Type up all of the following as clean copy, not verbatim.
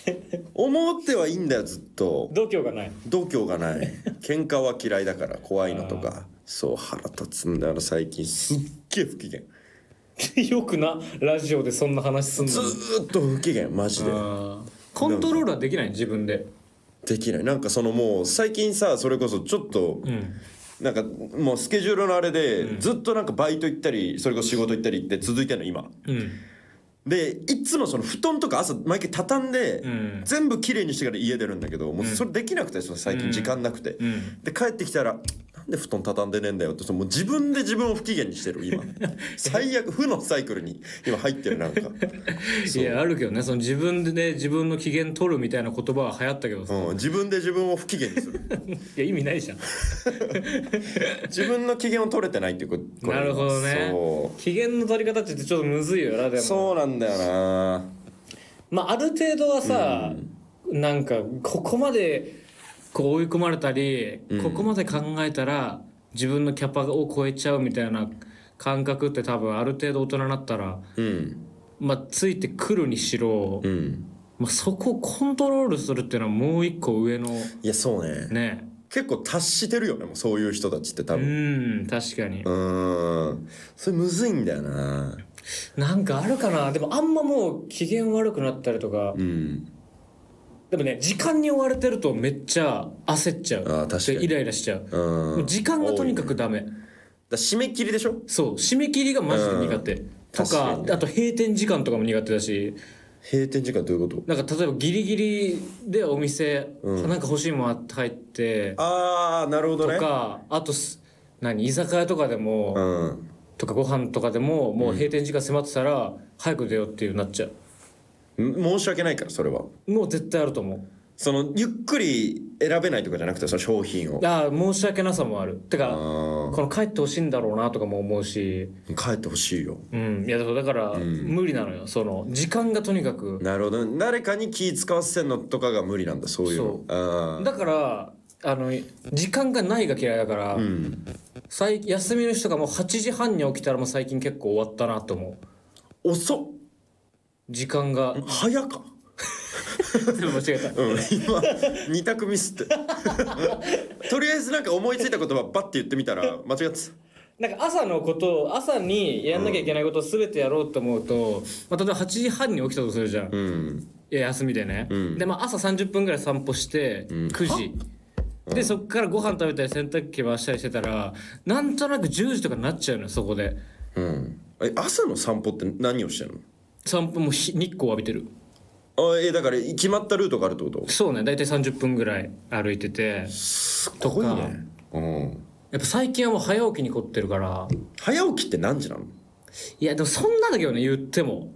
思ってはいいんだよずっと。 度胸がない。 度胸がない。喧嘩は嫌いだから怖いのとか。そう腹立つんだよ最近すっげえ不機嫌。 よくなラジオでそんな話すんの。 ずーっと不機嫌マジで。 コントロールはできない自分で。 できない。なんかそのもう最近さそれこそちょっと、なんかもうスケジュールのあれで、ずっとなんかバイト行ったりそれこそ仕事行ったりって続いてんの今。でいつもその布団とか朝毎回畳んで、全部きれいにしてから家出るんだけど、もうそれできなくて最近時間なくて、で帰ってきたらなんで布団畳んでねえんだよってもう自分で自分を不機嫌にしてる今。最悪負のサイクルに今入ってるなんか。 いやあるけどね、その自分でね自分の機嫌取るみたいな言葉は流行ったけどさ、 自分で自分を不機嫌にする。 いや意味ないじゃん。 自分の機嫌を取れてないっていうこと。 なるほどね。機嫌の取り方ってちょっとむずいよな。でもそうなんだよな。 まあある程度はさ、なんかここまでこう追い込まれたり、ここまで考えたら自分のキャパを超えちゃうみたいな感覚って多分ある程度大人になったら、まあついてくるにしろ、まあ、そこをコントロールするっていうのはもう一個上の。 いやそうね。結構達してるよねもうそういう人たちって多分。 確かに。 それむずいんだよな。 なんかあるかな。でもあんまもう機嫌悪くなったりとか、でもね時間に追われてるとめっちゃ焦っちゃう。確かにイライラしちゃう。もう時間がとにかくダメ。 だ締め切りでしょ。 そう締め切りがマジで苦手、とかあと閉店時間とかも苦手だし。 閉店時間どういうこと？ なんか例えばギリギリでお店、なんか欲しいもの入ってなるほどねとか、あと居酒屋とかでも、とかご飯とかでももう閉店時間迫ってたら早く出ようっていうなっちゃう。 申し訳ないからそれはもう絶対あると思う。 そのゆっくり選べないとかじゃなくてその商品を申し訳なさもある。てかこの帰ってほしいんだろうなとかも思うし。 帰ってほしいよ。 いやだから、無理なのよその時間がとにかく。 なるほど。誰かに気使わせんのとかが無理なんだそういうの。 だから時間がないが嫌いだから、休みの日とかも8時半に起きたらもう最近結構終わったなと思う。 遅っ。 時間が早か。 でも間違えた。 今2択ミスってとりあえずなんか思いついた言葉バッて言ってみたら間違ってた。 なんか朝にやんなきゃいけないことを全てやろうと思うと、例えば8時半に起きたとするじゃん、いや休みでね、で朝30分ぐらい散歩して、9時でそっからご飯食べたり洗濯機回したりしてたらなんとなく10時とかになっちゃうのよそこで。 朝の散歩って何をしてんの？ 散歩も日光浴びてる。 だから決まったルートがあるってこと？そうね、大体30分ぐらい歩いてて。 すごいね。 やっぱ最近はもう早起きに凝ってるから。 早起きって何時なの？ いやでもそんなだけどね、言っても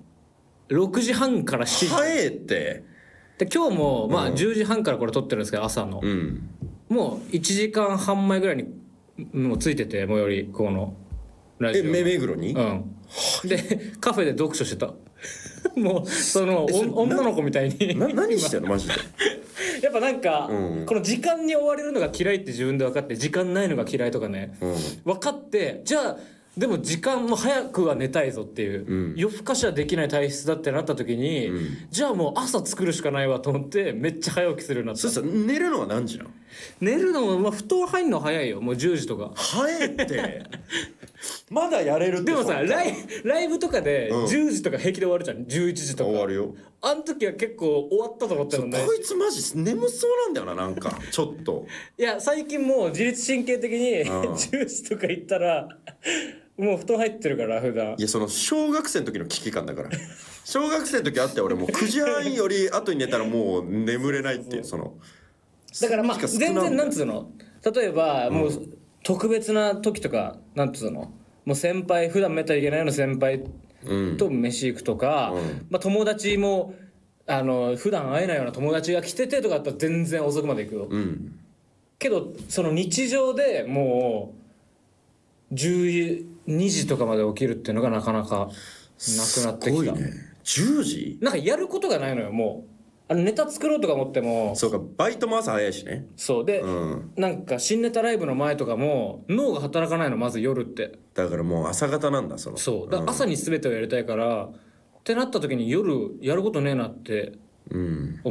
6時半から7時。 早えって。 で今日もまあ10時半からこれ撮ってるんですけど朝の、もう1時間半前ぐらいにもうついてて、最寄りこのラジオ目黒に。 でカフェで読書してた。もうその女の子みたいに何してんのマジで。 やっぱなんか、この時間に追われるのが嫌いって自分で分かって、時間ないのが嫌いとかね、分かって、じゃあでも時間も早くは寝たいぞっていう、夜更かしはできない体質だってなった時に、じゃあもう朝作るしかないわと思ってめっちゃ早起きするようになった。 そう寝るのは何時なの？ 寝るのも、布団入るの早いよ、もう10時とか。 早いってまだやれるって。 でもさライブとかで10時とか平気で終わるじゃん、11時とか。 終わるよ。 あの時は結構終わったと思ったのね。 こいつマジ眠そうなんだよな、なんかちょっと。 いや最近もう自律神経的に10時とか行ったらもう布団入ってるから普段。 いやその小学生の時の危機感だから小学生の時あって俺もう9時半より後に寝たらもう眠れないっていう、そのだからまあ全然なんつうの、例えばもう特別な時とかなんつうの、もう先輩普段めったらいけないような先輩と飯行くとか、まあ友達も普段会えないような友達が来ててとかだったら全然遅くまで行くよ、けどその日常でもう12時とかまで起きるっていうのがなかなかなくなってきた。すごいね。10時？なんかやることがないのよもう。ネタ作ろうとか思っても。そうか、バイトも朝早いしね。そうで、なんか新ネタライブの前とかも脳が働かないの、まず夜って。だからもう朝方なんだ。そうだから朝に全てをやりたいから、ってなった時に夜やることねえなって